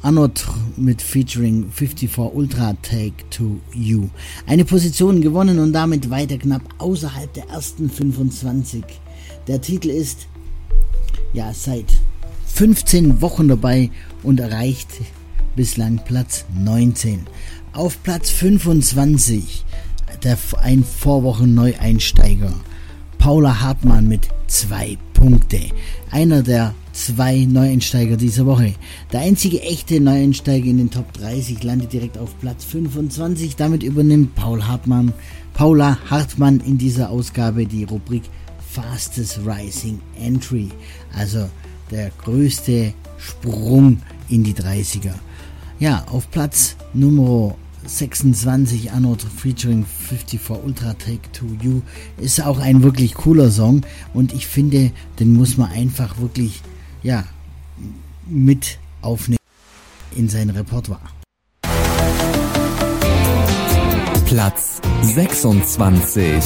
Anot mit Featuring 54 Ultra Take to You. Eine Position gewonnen und damit weiter knapp außerhalb der ersten 25. Der Titel ist seit 15 Wochen dabei und erreicht bislang Platz 19. Auf Platz 25 ein Vorwochen-Neueinsteiger. Paula Hartmann mit 2 Punkte. Einer der 2 Neueinsteiger dieser Woche. Der einzige echte Neueinsteiger in den Top 30 landet direkt auf Platz 25. Damit übernimmt Paula Hartmann in dieser Ausgabe die Rubrik Fastest Rising Entry. Also der größte Sprung in die 30er. Ja, auf Platz Nummer 26 Anot featuring 54 Ultra Take to You ist auch ein wirklich cooler Song und ich finde, den muss man einfach wirklich mit aufnehmen in sein Repertoire. Platz 26